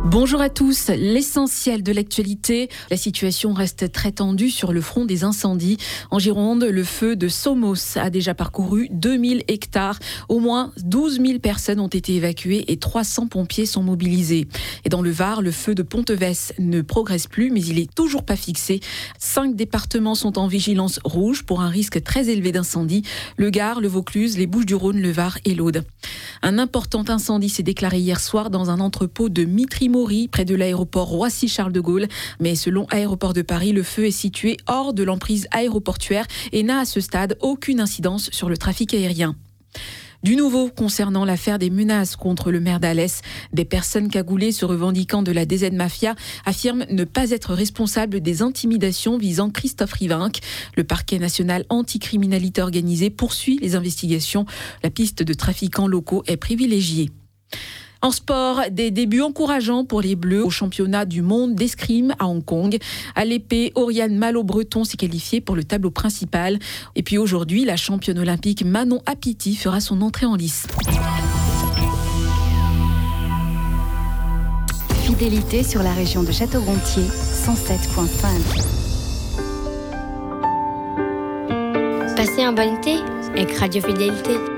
Bonjour à tous, l'essentiel de l'actualité. La situation reste très tendue sur le front des incendies. En Gironde, le feu de Somos a déjà parcouru 2000 hectares. Au moins 12 000 personnes ont été évacuées et 300 pompiers sont mobilisés. Et dans le Var, le feu de Ponteves ne progresse plus, mais il est toujours pas fixé. 5 départements sont en vigilance rouge pour un risque très élevé d'incendie. Le Gard, le Vaucluse, les Bouches-du-Rhône, le Var et l'Aude. Un important incendie s'est déclaré hier soir dans un entrepôt de Mitry-Mory, près de l'aéroport Roissy-Charles de Gaulle. Mais selon Aéroport de Paris, le feu est situé hors de l'emprise aéroportuaire et n'a à ce stade aucune incidence sur le trafic aérien. Du nouveau concernant l'affaire des menaces contre le maire d'Alès, des personnes cagoulées se revendiquant de la DZ Mafia affirment ne pas être responsables des intimidations visant Christophe Rivinc. Le parquet national anticriminalité organisée poursuit les investigations. La piste de trafiquants locaux est privilégiée. En sport, des débuts encourageants pour les Bleus au championnat du monde d'escrime à Hong Kong. À l'épée, Oriane Malo-Breton s'est qualifiée pour le tableau principal. Et puis aujourd'hui, la championne olympique Manon Apiti fera son entrée en lice. Fidélité sur la région de Château-Gontier, 107.5. Passez un bon été avec Radio Fidélité.